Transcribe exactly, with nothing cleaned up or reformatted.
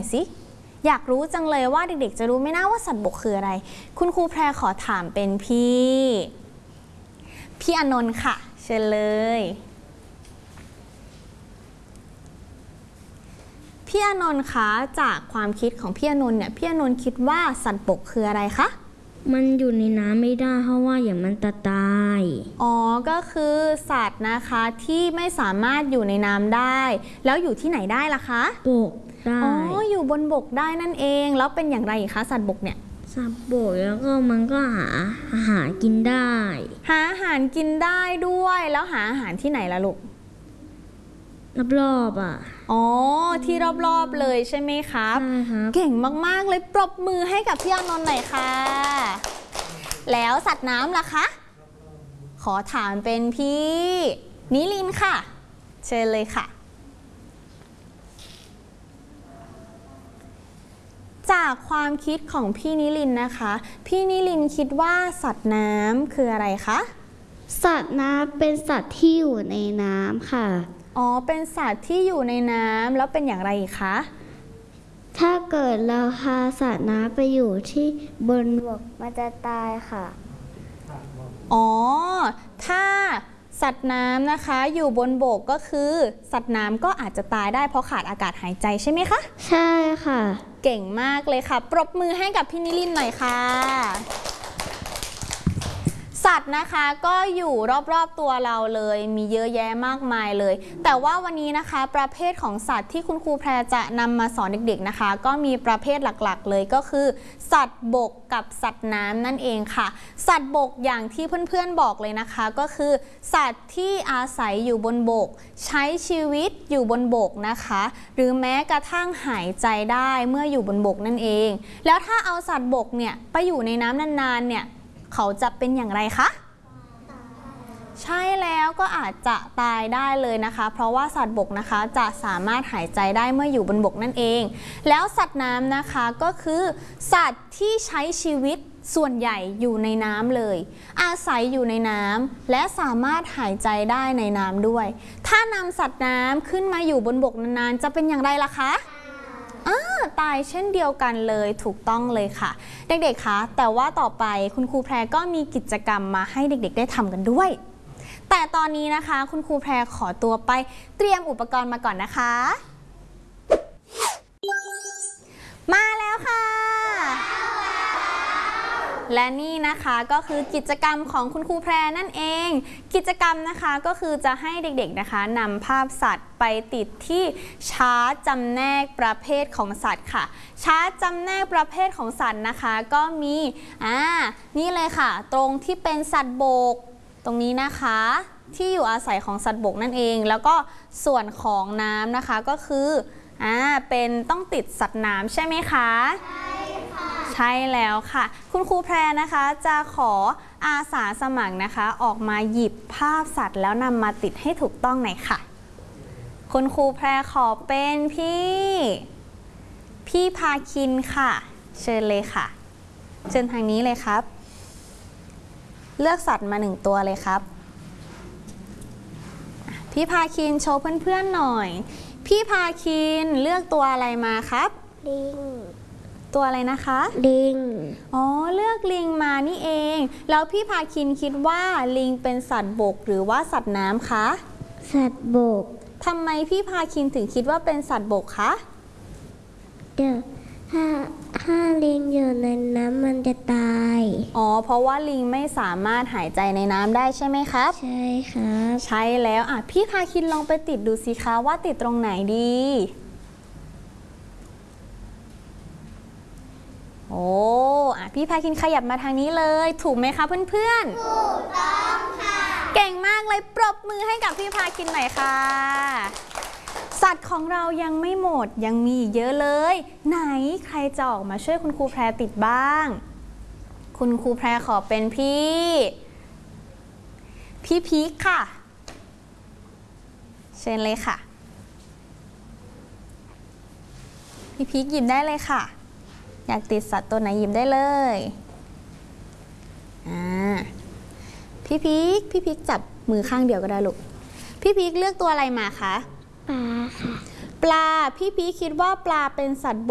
อยสิอยากรู้จังเลยว่าเด็กๆจะรู้ไหมนะว่าสัตว์บกคืออะไรคุณครูแพรขอถามเป็นพี่พี่อนนท์ค่ะเชิญเลยพี่อนนท์คะจากความคิดของพี่อนนท์เนี่ยพี่อนนท์คิดว่าสัตว์บกคืออะไรคะมันอยู่ในน้ำไม่ได้เพราะว่าอย่างมันจะตายอ๋อก็คือสัตว์นะคะที่ไม่สามารถอยู่ในน้ำได้แล้วอยู่ที่ไหนได้ล่ะคะบกได้อ๋ออยู่บนบกได้นั่นเองแล้วเป็นอย่างไรคะสัตว์บกเนี่ยสัตว์บกแล้วก็มันก็หาอาหารกินได้หาอาหารกินได้ด้วยแล้วหาอาหารที่ไหนล่ะลูกรอบๆอ่ะอ๋อที่รอบๆเลยใช่ไหมครับใช่ครับเก่งมากๆเลยปรบมือให้กับพี่อานนท์หน่อยค่ะแล้วสัตว์น้ำล่ะคะขอถามเป็นพี่นิลินค่ะเชิญเลยค่ะจากความคิดของพี่นิลินนะคะพี่นิลินคิดว่าสัตว์น้ำคืออะไรคะสัตว์น้ำเป็นสัตว์ที่อยู่ในน้ำค่ะอ๋อเป็นสัตว์ที่อยู่ในน้ำแล้วเป็นอย่างไรอีกคะถ้าเกิดเราพาสัตว์น้ำไปอยู่ที่บนบกมันจะตายค่ะอ๋อถ้าสัตว์น้ำนะคะอยู่บนบกก็คือสัตว์น้ำก็อาจจะตายได้เพราะขาดอากาศหายใจใช่ไหมคะใช่ค่ะเก่งมากเลยค่ะปรบมือให้กับพี่นิลินหน่อยค่ะสัตว์นะคะก็อยู่รอบๆตัวเราเลยมีเยอะแยะมากมายเลยแต่ว่าวันนี้นะคะประเภทของสัตว์ที่คุณครูแพรจะนำมาสอนเด็กๆนะคะก็มีประเภทหลักๆเลยก็คือสัตว์บกกับสัตว์น้ำนั่นเองค่ะสัตว์บกอย่างที่เพื่อนๆบอกเลยนะคะก็คือสัตว์ที่อาศัยอยู่บนบกใช้ชีวิตอยู่บนบกนะคะหรือแม้กระทั่งหายใจได้เมื่ออยู่บนบกนั่นเองแล้วถ้าเอาสัตว์บกเนี่ยไปอยู่ในน้ำนานๆเนี่ยเขาจะเป็นอย่างไรคะใช่แล้วก็อาจจะตายได้เลยนะคะเพราะว่าสัตว์บกนะคะจะสามารถหายใจได้เมื่ออยู่บนบกนั่นเองแล้วสัตว์น้ำนะคะก็คือสัตว์ที่ใช้ชีวิตส่วนใหญ่อยู่ในน้ำเลยอาศัยอยู่ในน้ำและสามารถหายใจได้ในน้ำด้วยถ้านำสัตว์น้ำขึ้นมาอยู่บนบกนานๆจะเป็นอย่างไรล่ะคะตายเช่นเดียวกันเลยถูกต้องเลยค่ะเด็กๆคะแต่ว่าต่อไปคุณครูแพรก็มีกิจกรรมมาให้เด็กๆได้ทำกันด้วยแต่ตอนนี้นะคะคุณครูแพรขอตัวไปเตรียมอุปกรณ์มาก่อนนะคะมาแล้วค่ะและนี่นะคะก็คือกิจกรรมของคุณครูแพรนั่นเองกิจกรรมนะคะก็คือจะให้เด็กๆนะคะนำภาพสัตว์ไปติดที่ชาร์ตจำแนกประเภทของสัตว์ค่ะชาร์ตจำแนกประเภทของสัตว์นะคะก็มีอ่านี่เลยค่ะตรงที่เป็นสัตว์บกตรงนี้นะคะที่อยู่อาศัยของสัตว์บกนั่นเองแล้วก็ส่วนของน้ำนะคะก็คืออ่าเป็นต้องติดสัตว์น้ำใช่ไหมคะใช่ค่ะใช่แล้วค่ะคุณครูแพรนะคะจะขออาสาสมัครนะคะออกมาหยิบภาพสัตว์แล้วนำมาติดให้ถูกต้องหน่อยค่ะคุณครูแพรขอเป็นพี่พี่พาคินค่ะเชิญเลยค่ะเชิญทางนี้เลยครับเลือกสัตว์มาหนึ่งตัวเลยครับพี่พาคินโชว์เพื่อนๆหน่อยพี่พาคินเลือกตัวอะไรมาครับลิงตัวอะไรนะคะลิงอ๋อเลือกลิงมานี่เองแล้วพี่พาคินคิดว่าลิงเป็นสัตว์บกหรือว่าสัตว์น้ำคะสัตว์บกทำไมพี่พาคินถึงคิดว่าเป็นสัตว์บกคะเดี๋ยวถ้าถ้าลิงอยู่ในน้ำมันจะตายอ๋อเพราะว่าลิงไม่สามารถหายใจในน้ำได้ใช่ไหมครับใช่ครับใช่แล้วอ่ะพี่พาคินลองไปติดดูสิคะว่าติดตรงไหนดีโอ้อ่ะพี่พาคินขยับมาทางนี้เลยถูกไหมคะเพื่อนๆถูกต้องค่ะเก่งมากเลยปรบมือให้กับพี่พาคินหน่อยค่ะสัตว์ของเรายังไม่หมดยังมีเยอะเลยไหนใครจะออกมาช่วยคุณครูแพรติดบ้างคุณครูแพรขอเป็นพี่พี่พีคค่ะเชิญเลยค่ะพี่พีคหยิบได้เลยค่ะอยากติดสัตว์ตัวไหนหยิบได้เลยอ่าพี่พีคพี่พีคจับมือข้างเดียวก็ได้ลูกพี่พีคเลือกตัวอะไรมาคะปลาค่ะปลาพี่พีคคิดว่าปลาเป็นสัตว์